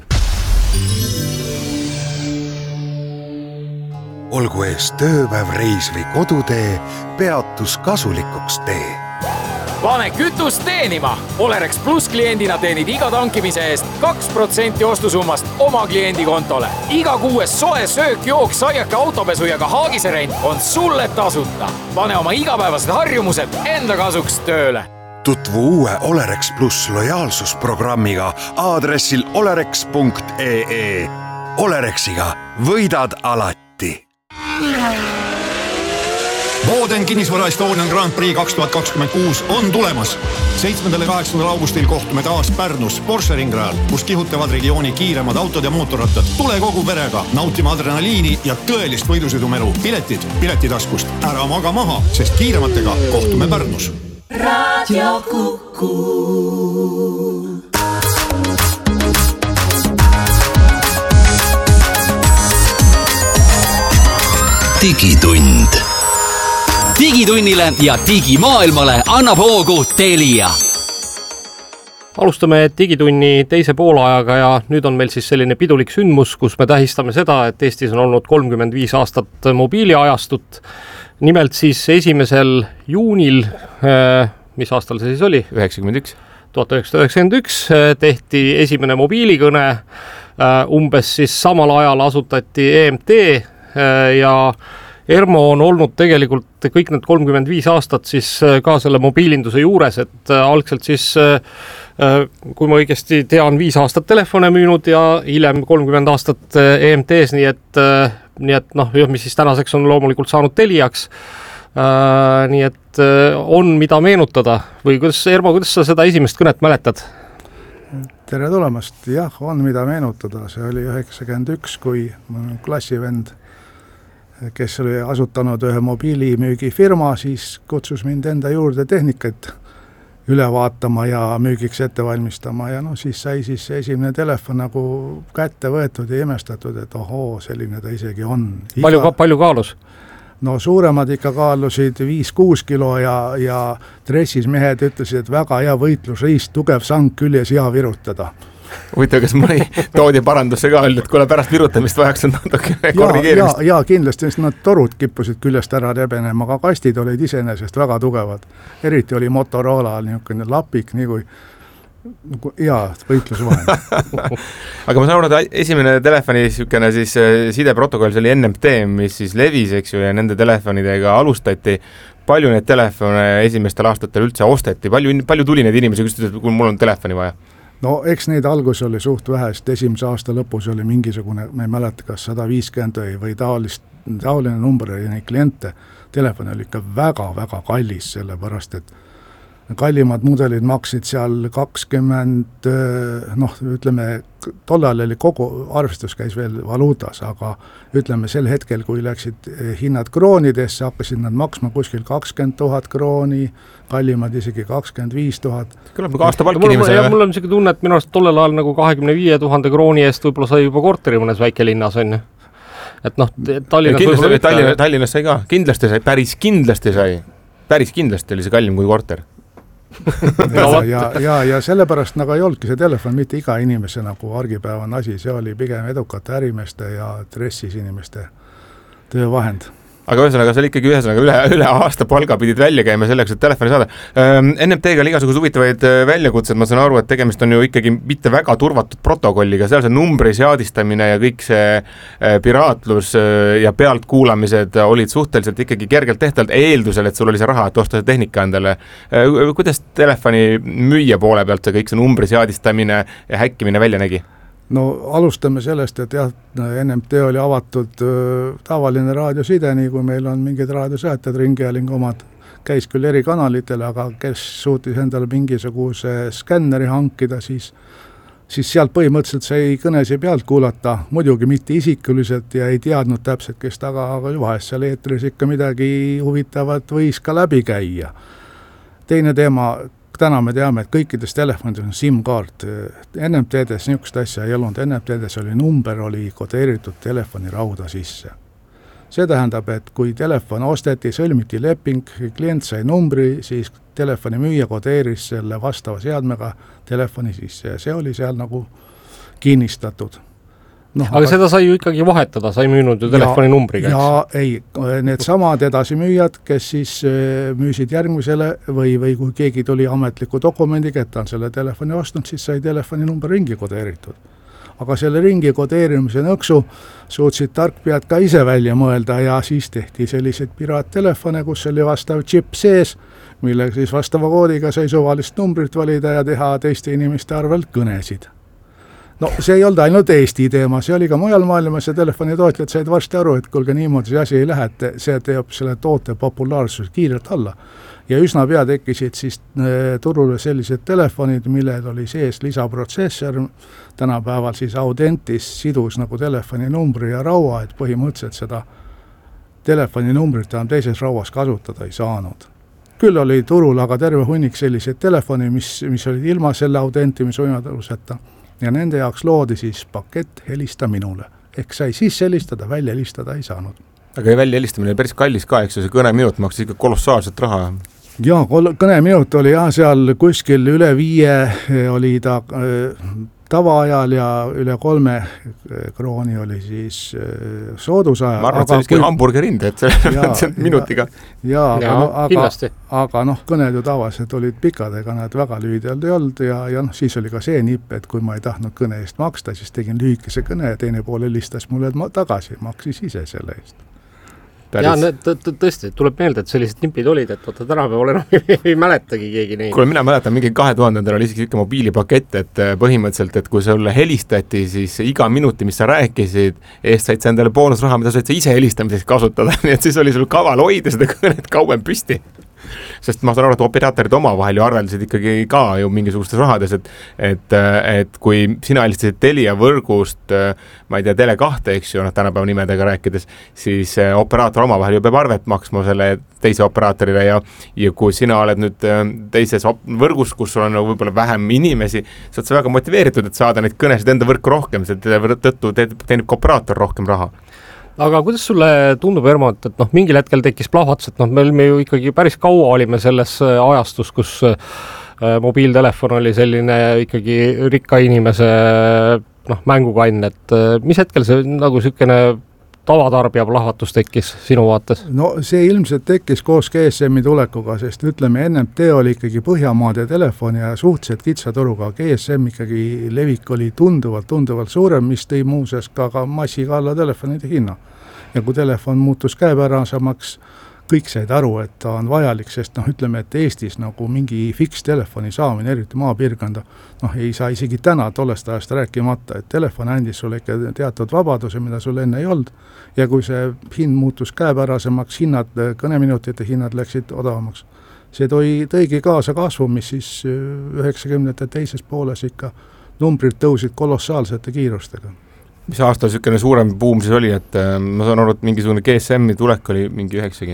Olgu ees tööpäev, reis või kodutee, peatus kasulikuks tee. Pane kütust teenima! Olerex Plus kliendina teenid iga tankimise eest 2% ostusummast oma kliendi kontole. Iga kuues soe söök, jook, saiake, autopesu ja ka haagiserent on sulle tasuta. Pane oma igapäevased harjumused enda kasuks tööle. Tutvu uue Olerex Plus lojaalsusprogrammiga aadressil olerex.ee. Olerexiga võidad alati. Boden kinnisvara Estonian Grand Prix 2026 on tulemas. 7. ja 8. augustil kohtume taas Pärnus Porsche ringrajal, kus kihutavad regiooni kiiremad autod ja mootorrattad. Tule kogu perega nautima adrenaliini ja tõelist võidusõidumelu. Piletid Piletitaskust. Ära maga maha, sest kiirematega kohtume Pärnus. Radio Kuku. digitund. Digitunnile ja digimaailmale annab hoogu Telia. Alustame digitunni teise poolajaga ja nüüd on meil siis selline pidulik sündmus, kus me tähistame seda, et Eestis on olnud 35 aastat mobiiliajastut. Nimelt siis 1. juunil, mis aastal see siis oli? 1991 tehti esimene mobiilikõne, umbes siis samal ajal asutati EMT ja Ermo on olnud tegelikult kõik need 35 aastat siis ka selle mobiilinduse juures, et algselt siis, kui ma õigesti tean, 5 aastat telefone müünud ja hiljem 30 aastat EMT-s, nii et noh, mis siis tänaseks on loomulikult saanud Teliaks. Nii et on mida meenutada või kuidas, Ermo, kuidas sa seda esimest kõnet mäletad? Tere tulemast, jah, on mida meenutada, see oli 91, kui klassivend, kes oli asutanud ühe mobiilimüügifirma, siis kutsus mind enda juurde tehnikat üle vaatama ja müügiks ette valmistama ja siis sai siis esimene telefon nagu kätte võetud ja imestatud, et ohoo, selline ta isegi on. Palju kaalus? No suuremad ikka kaalusid 5-6 kilo ja dressis mehed ütlesid, et väga hea võitlusriist, tugev sang küljes hea virutada. Huvitav, kas mõni toodi parandusse ka öeldi, et kuule pärast virutamist vajaks on korrigeerimist? Ja kindlasti nad torud kippusid küljest ära rebenema, aga kastid olid iseenesest väga tugevad. Eriti oli Motorola niisugune lapik, nii kui võitlusvahend. Aga ma saan aru, et esimene telefoni niisugune siis sideprotokoll, see oli NMT, mis siis levis, eks ju, ja nende telefonidega alustati. Palju neid telefone esimestel aastatel üldse osteti? Palju tuli neid inimesi, kui mul on telefoni vaja? No eks neid algus oli suht vähest, esimese aasta lõpus oli mingisugune, ma ei mäleta, kas 150 või taoline number oli neid kliente. Telefon oli ikka väga-väga kallis, sellepärast, et kallimad mudelid maksid seal 20, ütleme, tollal oli kogu arvestus käis veel valuutas, aga ütleme sel hetkel, kui läksid hinnad kroonidesse, hakkasid nad maksma kuskil 20 000 krooni, kallimad isegi 25 000. Kõlab nagu aasta palk inimesele. Mul on niisugune tunne, et minu arust tollel ajal nagu 25 000 krooni eest võib-olla sai juba korteri mõnes väikelinnas, on ju. Et Tallinnas sai ka, kindlasti sai, päris kindlasti oli see kallim kui korter. ja sellepärast nagu ei olnudki see telefon mitte iga inimese nagu argipäevane asi, see oli pigem edukate ärimeeste ja dressis inimeste töövahend. Aga ühesõnaga, see oli ikkagi üle aasta palga pidid välja käima selleks, et telefoni saada. NMT-ga oli igasugused huvitavaid väljakutsed, ma saan aru, et tegemist on ju ikkagi mitte väga turvatud protokolliga, seal see numbri seadistamine ja kõik see piraatlus ja pealtkuulamised olid suhteliselt ikkagi kergelt tehtavalt eeldusel, et sul oli see raha, et osta see tehnika endale. Kuidas telefoni müüja poole pealt see kõik see numbri seadistamine ja häkkimine välja nägi? No alustame sellest, et jah, NMT oli avatud tavaline raadioside, nii kui meil on mingid raadiosääted, ringhäälingu omad, käis küll eri kanalitele, aga kes suutis endale mingisuguse skänneri hankida, siis sealt põhimõtteliselt sai kõnesi pealt kuulata, muidugi mitte isikuliselt ja ei teadnud täpselt, kes taga, aga vahest seal eetris ikka midagi huvitavat võis ka läbi käia. Teine teema, täna me teame, et kõikides telefonides on SIM-kaart. NMT-des niisugust asja ei olnud. NMT-des oli number, oli kodeeritud telefoni rauda sisse. See tähendab, et kui telefon osteti, sõlmiti leping, klient sai numbri, siis telefoni müüja kodeeris selle vastava seadmega telefoni sisse ja see oli seal nagu kinnistatud. Aga seda sai ju ikkagi vahetada, sai müünud ju telefoni numbriga. Ja ei, need samad edasimüüjad, kes siis müüsid järgmisele või kui keegi tuli ametliku dokumendiga, et ta on selle telefoni ostnud, siis sai telefoni number ringi kodeeritud. Aga selle ringi kodeerimise nõksu suutsid tarkpead ka ise välja mõelda ja siis tehti selliseid piraattelefone, kus oli vastav chip sees, millega siis vastava koodiga sai suvalist numbrit valida ja teha teiste inimeste arvelt kõnesid. no see ei olnud ainult Eesti teema, see oli ka mujal maailmas ja telefonitootjad said varsti aru, et kuulge niimoodi see asi ei lähe, et see teeb selle toote populaarsus kiirelt alla. Ja üsna pea tekkisid siis turule sellised telefonid, millel oli sees lisaprotsessor, tänapäeval siis Audentis sidus nagu telefoninumbri ja raua, et põhimõtteliselt seda telefoninumbrit enam teises rauas kasutada ei saanud. Küll oli turul aga terve hunnik selliseid telefoni, mis olid ilma selle Audentimise võimaluseta ja nende jaoks loodi siis pakett helista minule. Ehk sai sisse helistada, välja helistada ei saanud. Aga välja helistamine päris kallis ka, eks see kõneminut maksis ikka kolossaalselt raha. Jaa, kõneminut oli seal kuskil üle 5 oli ta tavaajal ja üle 3 krooni oli siis soodusajal. Ma arvan, et see olisikin hamburgerind, et see minutiga. Aga kõned ju tavaliselt olid pikad, ega nad väga lühidalt ei olnud ja siis oli ka see nipp, et kui ma ei tahtnud kõne eest maksta, siis tegin lühikese kõne ja teine pool helistas mulle tagasi, maksis ise selle eest. Ja tõesti, tuleb meelde, et sellised nipid olid, et vaata tänapäeval enam ei mäletagi keegi neid. Kuule, mina mäletan mingi 2000 oli isegi mobiilipakett, et põhimõtteliselt, et kui sulle helistati, siis iga minuti, mis sa rääkisid, eest said sa endale boonusraha, mida said sa ise helistamiseks kasutada, nii et siis oli sul kaval hoida seda kõnet kauem püsti. Sest ma saan aru, et operaatorid omavahel ju arveldasid ikkagi ka ju mingisugustes rahades, et kui sina helistasid Telia võrgust, ma ei tea, Tele2, eks ju, tänapäeva nimedega rääkides, siis operaator omavahel ju peab arvet maksma selle teise operaatorile ja kui sina oled nüüd teises võrgus, kus sul on võib-olla vähem inimesi, saad sa väga motiveeritud, et saada neid kõnesid enda võrku rohkem, selle tõttu teenib ka operaator rohkem raha. Aga kuidas sulle tundub, Ermot, et mingil hetkel tekkis plahvatus, et me ju ikkagi päris kaua olime selles ajastus, kus mobiiltelefon oli selline ikkagi rikka inimese mängukann, et mis hetkel see nagu selline tavatarbija plahvatus tekkis sinu vaates? No see ilmselt tekkis koos GSM-i tulekuga, sest ütleme, NMT oli ikkagi Põhjamaade telefon ja suhteliselt kitsaturuga. GSM ikkagi levik oli tunduvalt suurem, mis tõi muuseas ka massiga alla telefonide hinna. Ja kui telefon muutus käepärasemaks, kõik said aru, et ta on vajalik, sest ütleme, et Eestis nagu mingi fiks-telefoni saamine, eriti maapiirkonda, ei saa isegi täna tollest ajast rääkimata, et telefon andis sulle ikka teatud vabaduse, mida sul enne ei olnud, ja kui see hind muutus käepärasemaks, kõneminutite hinnad läksid odavamaks. See tõigi kaasa kasvu, mis siis 90. teises pooles ikka numbrid tõusid kolossaalsete kiirustega. Mis aasta selline suurem buum siis oli, et ma saan aru, et mingisugune GSM-i tulek oli mingi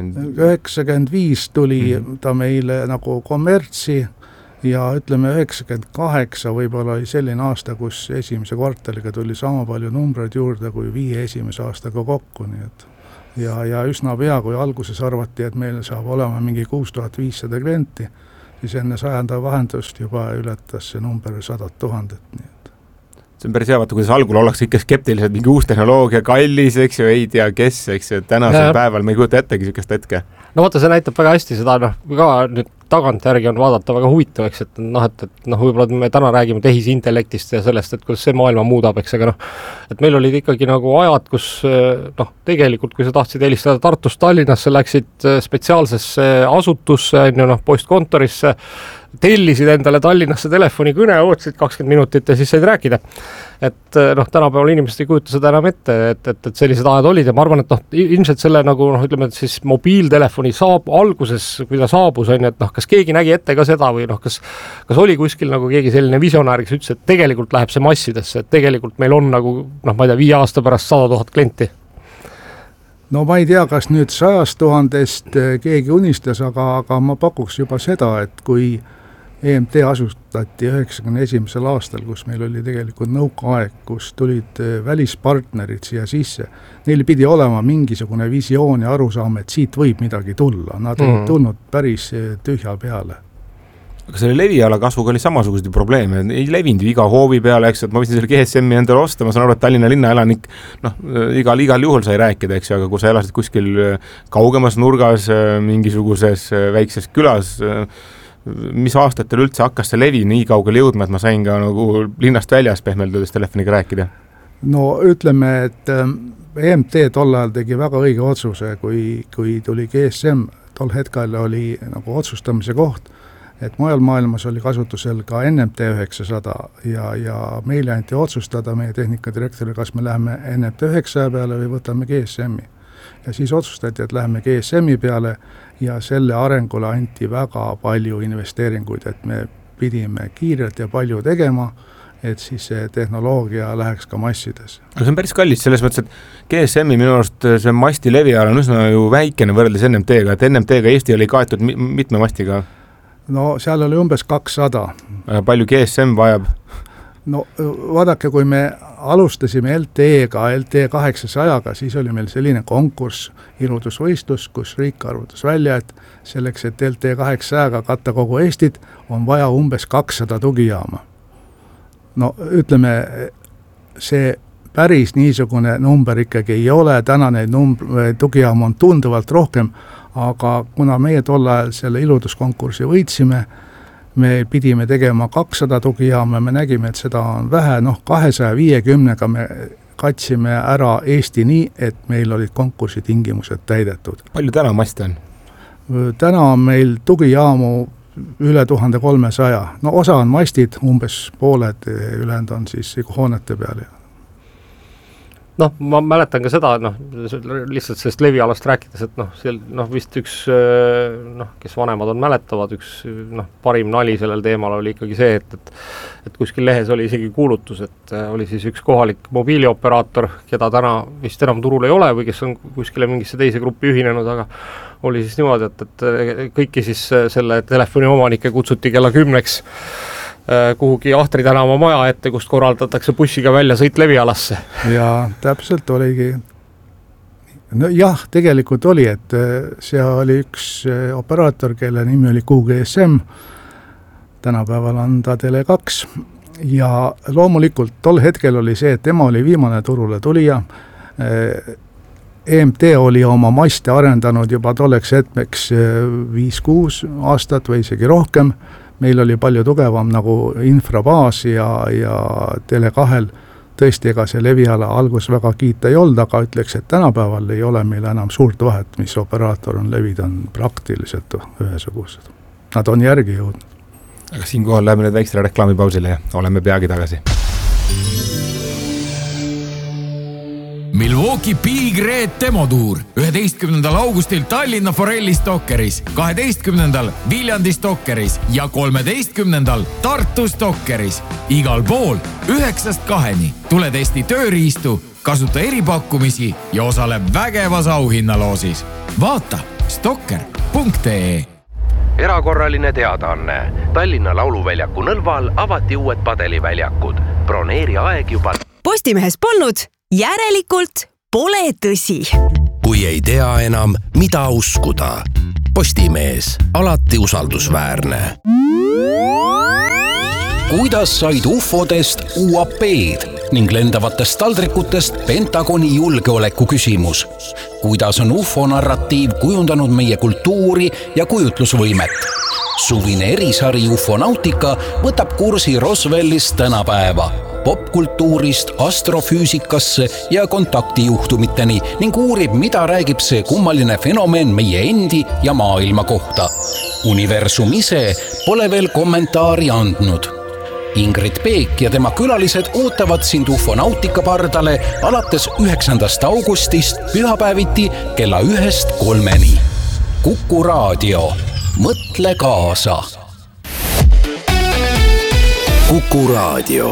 95 tuli ta meile nagu kommertsi ja ütleme 98 võib-olla oli selline aasta, kus esimese kvartaliga tuli sama palju numbreid juurde kui 5 esimese aastaga kokku, nii et ja üsna pea, kui alguses arvati, et meil saab olema mingi 6500 klienti, siis enne 100. vahendust juba ületas see number 100 000, nii et see on päris hea, vaata, kuidas algul ollakse ikka skeptiliselt, mingi uus tehnoloogia, kallis, eks ju, ei tea kes, eks ju, tänasel päeval me ei kujuta ettegi sükest hetke. No vaata, see näitab väga hästi seda, ka nüüd tagantjärgi on vaadata väga huvitavaks, et võib-olla me täna räägime tehisintellektist ja sellest, et kuidas see maailma muudab, eks, aga et meil olid ikkagi nagu ajad, kus tegelikult, kui sa tahtsid helistada Tartust Tallinnasse, läksid spetsiaalsesse asutusse, postkontorisse, tellisid endale Tallinnasse telefoni kõne, ootasid 20 minutit ja siis said rääkida. Et tänapäeval inimesed ei kujuta seda enam ette, et sellised ajad olid ja ma arvan, et ilmselt selle ütleme, et siis mobiiltelefoni alguses, kui ta saabus, on, et kas keegi nägi ette ka seda või kas oli kuskil nagu keegi selline visionäär, kes ütles, et tegelikult läheb see massidesse, et tegelikult meil on nagu, ma ei tea, 5 aasta pärast 100 000 klienti. No ma ei tea, kas nüüd 100 000 keegi unistas, aga ma pakuks juba seda, et kui EMT asustati 91. aastal, kus meil oli tegelikult nõukaaeg, kus tulid välispartnerid siia sisse. Neil pidi olema mingisugune visioon ja arusaam, et siit võib midagi tulla. Nad ei tulnud päris tühja peale. Aga selle leviala kasvuga oli samasugused probleeme, ei levinud ju iga hoovi peale, eks, et ma võisin selle GSM-i endale osta, ma saan aru, et Tallinna linnaelanik igal juhul sai rääkida, eks, aga kui sa elasid kuskil kaugemas nurgas mingisuguses väikses külas, mis aastatel üldse hakkas see levi nii kaugele jõudma, et ma sain ka nagu linnast väljas pehmeldades telefoniga rääkida? No ütleme, et EMT tol ajal tegi väga õige otsuse, kui tuli GSM, tol hetkel oli nagu otsustamise koht, et mujal maailmas oli kasutusel ka NMT 900 ja meile anti otsustada meie tehnikadirektorile, kas me läheme NMT 900 peale või võtame GSM-i. Ja siis otsustati, et läheme GSM-i peale ja selle arengule anti väga palju investeeringuid, et me pidime kiirelt ja palju tegema, et siis see tehnoloogia läheks ka massides. See on päris kallis selles mõttes, et GSM-i minu arust see masti leviala on üsna ju väikene võrreldes NMT-ga, et NMT-ga Eesti oli kaetud mitme mastiga? No seal oli umbes 200. Palju GSM vajab? No vaadake, kui me alustasime LTE-ga, LTE 800-ga, siis oli meil selline konkurss, ilutusvõistlus, kus riik arvutas välja, et selleks, et LTE 800-ga katta kogu Eestit, on vaja umbes 200 tugijaama. No ütleme, see päris niisugune number ikkagi ei ole, täna neid tugijaam on tunduvalt rohkem, aga kuna meie tol ajal selle ilutuskonkursi võitsime, me pidime tegema 200 tugijaama, me nägime, et seda on vähe, 250-ga me katsime ära Eesti nii, et meil olid konkursi tingimused täidetud. Palju täna maste on? Täna on meil tugijaamu üle 1300. No osa on mastid, umbes pooled, ülejäänud on siis hoonete peal. Ma mäletan ka seda, lihtsalt sellest levialast rääkides, et vist üks, kes vanemad on mäletavad, üks parim nali sellel teemal oli ikkagi see, et kuskil lehes oli isegi kuulutus, et oli siis üks kohalik mobiilioperaator, keda täna vist enam turul ei ole või kes on kuskile mingisse teise gruppi ühinenud, aga oli siis niimoodi, et kõiki siis selle telefoni omanikke kutsuti kella 10-ks kuhugi Ahtri tänava maja ette, kust korraldatakse bussiga välja sõit levialasse. Ja täpselt oligi, tegelikult oli, et see oli üks operaator, kelle nimi oli QGSM, tänapäeval on ta Tele2 ja loomulikult tol hetkel oli see, et tema oli viimane turule tulija. EMT oli oma maste arendanud juba tolleks hetkeks 5-6 aastat või isegi rohkem. Meil oli palju tugevam nagu infrabaas ja Tele2-l tõesti ega see leviala algus väga kiita ei olnud, aga ütleks, et tänapäeval ei ole meil enam suurt vahet, mis operaator on, levid on praktiliselt ühesugused. Nad on järgi jõudnud. Aga siinkohal läheme nüüd väiksele reklaamipausile ja oleme peagi tagasi. Milwaukee Big Red demotuur 11. augustil Tallinna Forelli Stokkeris, 12. Viljandi Stokkeris ja 13. Tartu Stokkeris. Igal pool 9-2 tule testi tööriistu, kasuta eripakkumisi ja osale vägevas auhinnaloosis. Vaata stokker.ee. Erakorraline teadaanne. Tallinna Lauluväljaku Nõlval avati uued padeliväljakud. Broneeri aeg juba. Postimehes polnud, järelikult pole tõsi. Kui ei tea enam, mida uskuda. Postimees, alati usaldusväärne. Kuidas said UFOdest UAP-d ning lendavatest taldrikutest Pentagoni julgeoleku küsimus? Kuidas on UFO-narratiiv kujundanud meie kultuuri ja kujutlusvõimet? Suvine erisari UFO-nautika võtab kursi Roswellist tänapäeva, popkultuurist astrofüüsikasse ja kontaktijuhtumiteni ning uurib, mida räägib see kummaline fenomen meie endi ja maailma kohta. Universum ise pole veel kommentaari andnud. Ingrid Peek ja tema külalised ootavad sind UFO-nautika pardale alates 9. augustist pühapäeviti kella 1-3. Kuku Raadio. Mõtle kaasa. Kuku Raadio.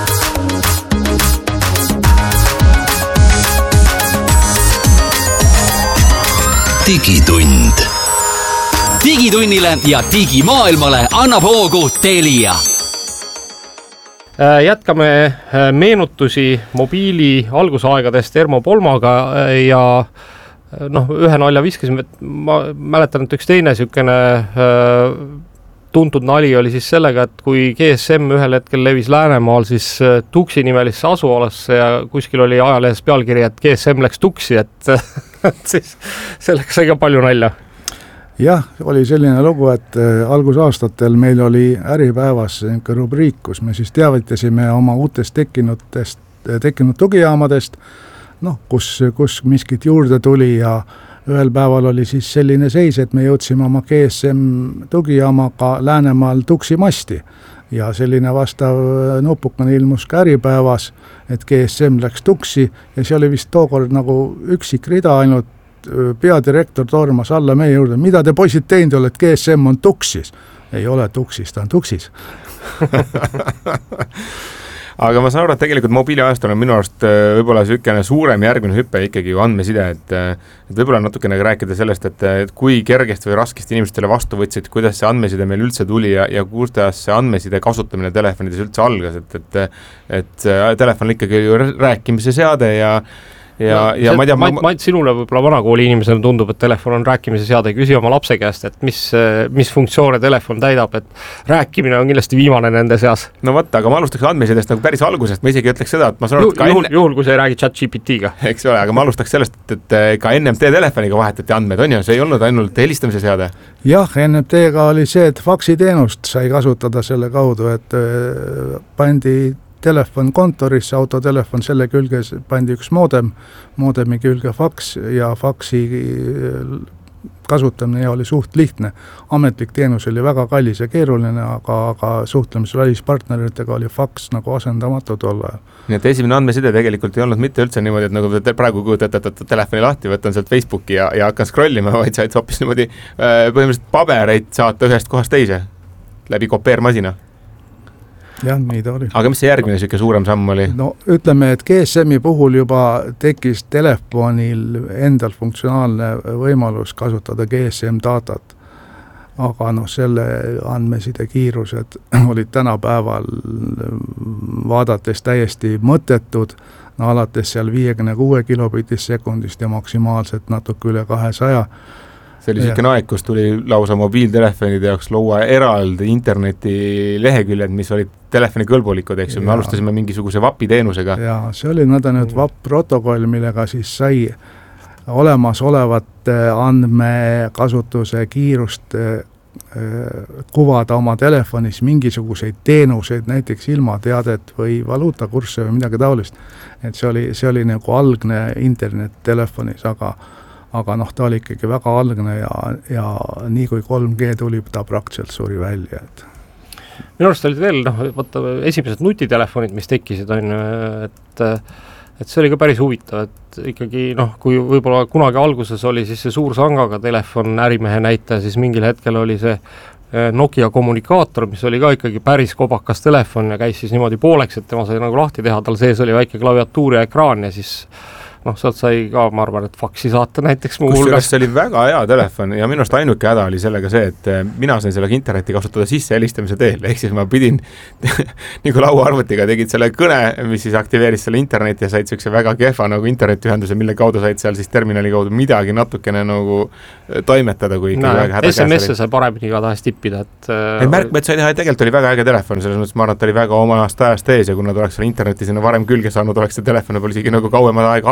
Digitund. Digitunnile ja digimaailmale annab hoogu Telia. Jätkame meenutusi mobiili algusaegadest Ermo Polmaga ja ühe nalja viskasime, et ma mäletan, et üks teine sükene tuntud nali oli siis sellega, et kui GSM ühel hetkel levis Läänemaal, siis Tuksi nimelisse asualasse ja kuskil oli ajalehes pealkiri, et GSM läks Tuksi, et siis selleks sai ka palju nalja. Jah, oli selline lugu, et algusaastatel meil oli Äripäevas rubriik, kus me siis teavitasime oma uutest tekkinud tugijaamadest, kus miskit juurde tuli ja ühel päeval oli siis selline seis, et me jõudsime oma GSM tugijaamaga Läänemaal Tuksi masti ja selline vastav nupukene ilmus ka Äripäevas, et GSM läks Tuksi ja see oli vist tookord nagu üksik rida ainult, peadirektor tormas alla meie juurde, mida te poisid teinud oled, GSM on Tuksis. Ei ole Tuksis, ta on Tuksis. Aga ma saan aru, et tegelikult mobiiliajastul on minu arust võib-olla sükene suurem järgmine hüppe ikkagi ju andmeside, et võib-olla natukene rääkida sellest, et kui kergest või raskest inimestele vastu võtsid, kuidas see andmeside meil üldse tuli ja kuidas see andmeside kasutamine telefonides üldse algas, et telefon ikkagi ju rääkimise seade ja ma ei tea... Sinule võib-olla vanakooli inimesele tundub, et telefon on rääkimise seade, küsi oma lapse käest, et mis funktsioone telefon täidab, et rääkimine on kindlasti viimane nende seas. No võtta, aga ma alustaks andmesidest nagu päris algusest, ma isegi ütleks seda, et ma saan aru, juhul kui sa ei räägi ChatGPT-ga. Eks ole, aga ma alustaks sellest, et ka NMT telefoniga vahetati andmed, on ju, see ei olnud ainult helistamise seade? Jah, NMT-ga oli see, et faksiteenust sai kasutada selle kaudu, et pandi telefon kontorisse, autotelefon, selle külge pandi üks moodemi külge faks ja faksi kasutamine oli suht lihtne. Ametlik teenus oli väga kallis ja keeruline, aga suhtlemis välispartneritega oli faks nagu asendamatu tol ajal. Nii et esimene andmeside tegelikult ei olnud mitte üldse niimoodi, et nagu praegu kujutate telefoni lahti, võtan sealt Facebooki ja hakkan scrollima, vaid said hoopis niimoodi põhimõtteliselt pabereid saata ühest kohast teise läbi kopeermasina. Jah, nii ta oli. Aga mis see järgmine siuke suurem samm oli? No ütleme, et GSM-i puhul juba tekkis telefonil endal funktsionaalne võimalus kasutada GSM datat. Aga selle andmeside kiirused olid tänapäeval vaadates täiesti mõttetud, alates seal 56 kilobitist sekundist ja maksimaalselt natuke üle 200. See oli siukene aeg, kus tuli lausa mobiiltelefonide jaoks loua eraldi interneti leheküljed, mis olid telefoni kõlbulikud, eks ju, me alustasime mingisuguse VAP-i teenusega. Ja see oli nõndatud VAP-protokoll, millega siis sai olemasolevate andmekasutuse kiirust kuvada oma telefonis mingisuguseid teenuseid, näiteks ilmateadet või valuutakursse või midagi taolist. Et see oli nagu algne internet telefonis, aga ta oli ikkagi väga algne ja nii kui 3G tuli, ta praktiliselt suri välja. Minu arust olid veel esimesed nutitelefonid, mis tekkisid, et see oli ka päris huvitav, et ikkagi kui võib-olla kunagi alguses oli siis see suur sangaga telefon, ärimehe näitaja, siis mingil hetkel oli see Nokia kommunikaator, mis oli ka ikkagi päris kobakas telefon ja käis siis niimoodi pooleks, et tema sai nagu lahti teha, tal sees oli väike klaviatuur ja ekraan ja siis sealt sai ka, ma arvan, et faksi saata näiteks muu hulgas. See oli väga hea telefon ja minu arust ainuke häda oli sellega see, et mina sain sellega internetti kasutada sisse helistamise teel, ehk siis ma pidin nagu lauaarvutiga tegid selle kõne, mis siis aktiveeris selle interneti ja said siukse väga kehva nagu internetiühenduse, mille kaudu said seal siis terminali kaudu midagi natukene nagu toimetada, kui väga häda käes oli. SMS-e sai paremini ka tahas tippida, märkmed sai teha, tegelikult oli väga äge telefon, selles mõttes ma arvan, et oli väga oma ajast ees ja kui nad oleks selle interneti sinna varem külge saanud, oleks see telefon võib-olla isegi nagu kauemad aega